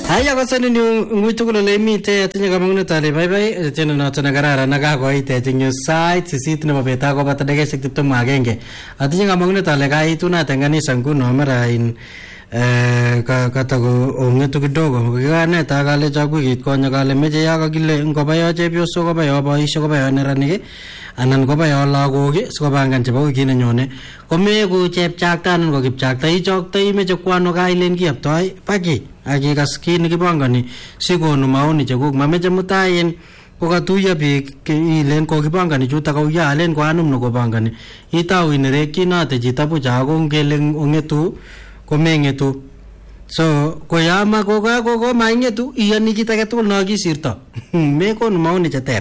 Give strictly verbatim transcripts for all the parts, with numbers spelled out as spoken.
Haya kasani ni ngwitugul ole imite atinye kamangunet ale bye tiene noto na kararan nakakoit eng site sisit nebo bet akobata dakikaishek tiptem ak agenge. Atinye kamangunet ale kaitunat eng kanisa nguno mara in eh katako ongetu kidogo kikanet akale chakukit konyo kale meche yakakile ngoba yo chepyoso koba yo boisho koba yo neranik anan koba yo lagok sikopangan chebo wikit nenyone komeku chepchaktanan ko kipchakta ichoktoi meche kwano kailen kiyoptoi paki akikas kit nekipangani sikonu maoni chekuk mameche mutaien kokatuiyo biik ilen kokipangani chuto kauya alen koanum nokopangani itau inerekyinote chito buch ako ngele ongetu komengetu so koyama koka koko maingetu iyani chito age tugul nakisirto mekonu maoni cheter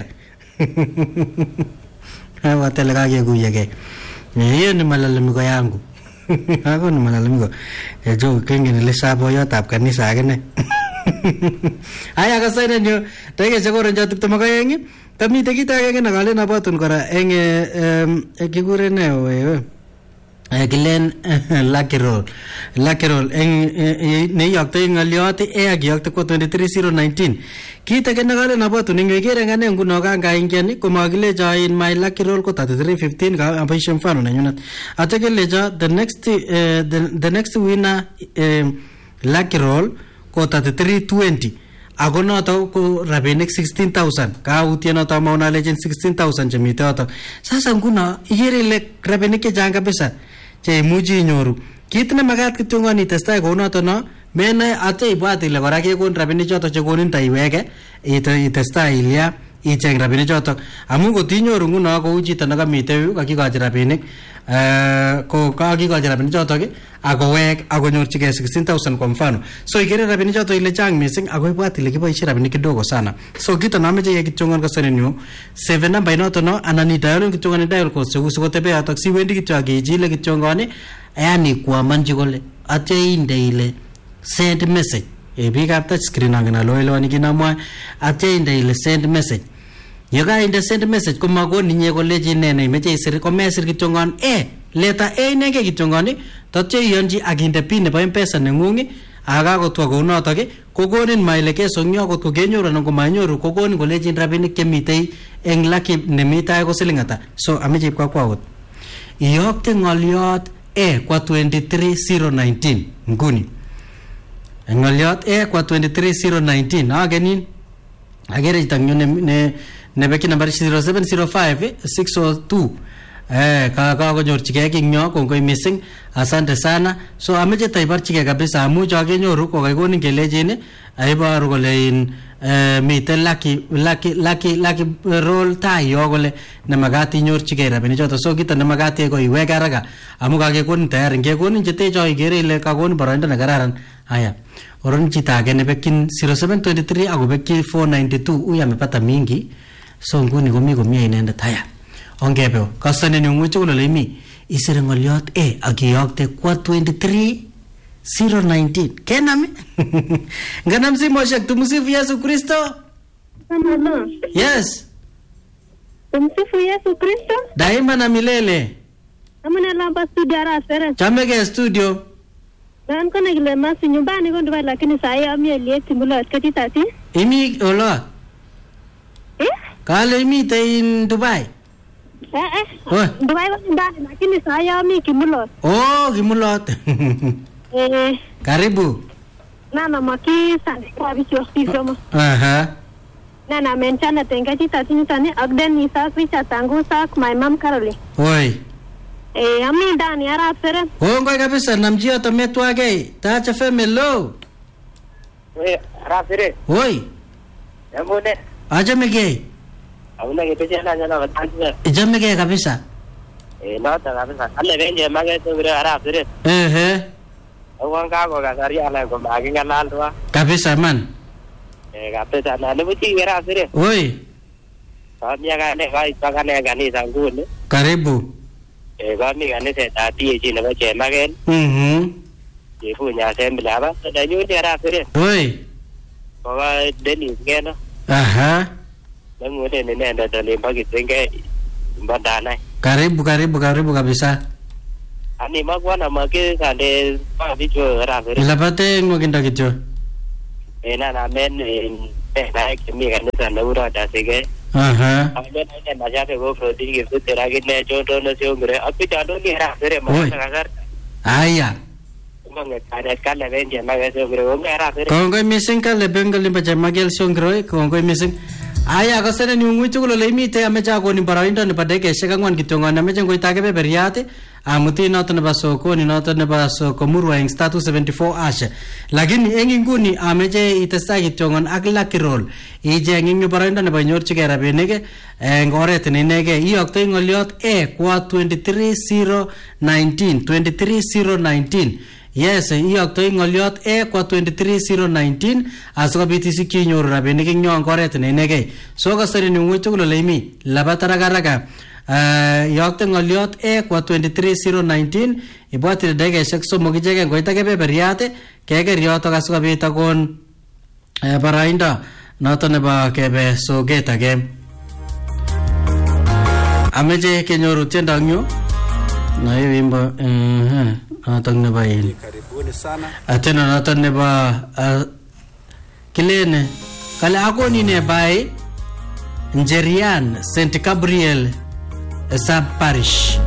hawa tele kakekuyege hiyo ni malalamiko yangu ako ni malalamiko jo kengine le saboyotab kanisa akine aya kasaina nyo tege chakoro njo tiptem ak aeng tamite kit agenge nakalen abatun kora eng kikure ne wewe Gilen Lucky Roll Lucky Roll eng neyokto ngaliot e akiyokto ko twenty-three zero nineteen kita ken ngale nabatu ningekere ngane nguno kanga ingen komakile join my Lucky Roll ko thirty-three fifteen ka ambaishe mfano na nyunat atakele jo the next uh, the, the next winner uh, Lucky Roll ko thirty-three twenty ako noto ko rabinik sixteen thousand ka utie noto mauna legend sixteen thousand chemite oto sasa nguno igere ile rabinik chechang kabisa che imuchi inyoru kit ne magat kityo ngoni testai ko noto no mene ate ibwat ile kora kekon rabinik choto chekonin taiweke itestai ilia icheng rabinik choto amu kotinyoru nguno ko uchito nakamite yu kakikochi rabinik eh ko kakikochi rabinik choto akowek akonyorchige sixteen thousand kwa mfano so igere rabinik choto ile chang missing ako ibwat ile kiboisie rabinik kidogo sana so kito nameche ye kichongan kasani nyu seven number inoto no anani dial kichongan dial ko so sikotepe atak siwendi kityo akijile kichongane yani kuamanji kole ate inde ile send message e bigap touch screen angena loeloni kinamwa ate inde ile send message yoga inde send message komakoni nye koleji nene imeche isir komesir kichongan e leta e nenge kichongani tatyo iyonji akinde pin nebo M-Pesa nengungi akakotwa kounoto ke kokonin maelekezo ngyo kot kokenyoru anan komanyoru kokonin koleji rabinik chemitei eng Lucky nemitai ko siling ata so ameche ipkakwaut iyokte ngoliot e kwa twenty-three zero nineteen nguni ngoliot e kwa twenty-three zero nineteen agenin agere itangyo ne nebeki number zero seven zero five six zero two eh ka ka konyorchige kinyo kongoi missing asante sana so ameche taibarchige kabisa amu chakenyoru ko kaikonin kelejin aibaru kole in eh mite Lucky Lucky Lucky Lucky Roll tayo kole nemagat inyorchige rabinik choto so kito nemagat ko iwek haraka amu kakekonin tayari ngekonin chete cho igere ile kakonin boroindo nekararan haya oron chita age nebekin zero seven two three akobeki four ninety-two uya amepata mingi so nguni komi komie inendet haya ongebe kasane ni ngucho kule imi isire ngoliot e akiyokte kwa twenty-three zero nineteen kenami nganam simoshek tumsifu Yesu Kristo Amina. yes Tumsifu Yesu Kristo daima na milele amuna lamba studio arasere chamege studio nan kona kile masi nyumbani ko Dubai lakini saa hii ami elieti mulot katitati imi ola eh kale imi te in Dubai eh eh oh. Dubai ko nyumbani lakini saa hii ami kimulot oh kimulot eh karibu nana maki sande kwa bicho sivyo aha nana menchana tenga titati tani agden ni sa kwicha tangu sa my mom Caroline oi eh ami ndani arasere kongoi kabisa namjia tometwage tacha femelo we arasere oi yamune ajamege awuna kepeche na nyana batanje jamege kabisa eh nota kabisa alle benje mage tugure arasere ehe awanga ko kasari ala ko magi ngalaldwa kabisa man eh kapesa na lebuchi arasere oi kamia gane kai pagane gani sangune karibu eh kami gane se tati ji nebo chemagen mhm yefunya sembla ba da nyudi arasere oi ko Dennis ngena aha Namude nenda talimba kitenge mbadana karibu karibu karibu kabisa ani magwana make sande pa bicho arasere ilapate ngokinda kityo ena na men na kimi kanisa na ura da sige aha amen ene na jabe go prodi ke tu tera ke ne choto no se ngre api jado ni ra sere ma sagar aya mong kada kala venje maga se ngre go ra sere kongoi missing kale bengali bacha magel songro kongoi missing aya kasene ni unguitu kulo limite amecha ko ni barainda ne padeke shekangwan kitonga na mecha ngoi take beberiate amuti noto ne basoko ni noto ne basoko murwa ing status seventy-four asha lakini engi nguni ameche itesta kitongon ak lucky roll ije ngingi barainda ne banyorchige rabinik eng oret ne nege iyokto ngoliot e kwa twenty-three zero nineteen twenty-three zero nineteen yes iyokto ngoliot e kwa twenty-three zero nineteen asikobit isikyi inyoru rabinik ing yon oret ne nege so kasari ni ngui tugul ole imi labatara garaka Uh, yokte ngoliot e kwa twenty-three zero nineteen ibwati dakikaishek somok ichege ngoita kebeberiate keker yotok asikobit akon uh, baraindo noto nebo kebe soget age ameche kenyoru tiendo eng yu na wimbo uh, notok nebo il karibuni sana atena notok nebo uh, kilene kale akoni ne bai Njerian Saint Gabriel Sub Parish.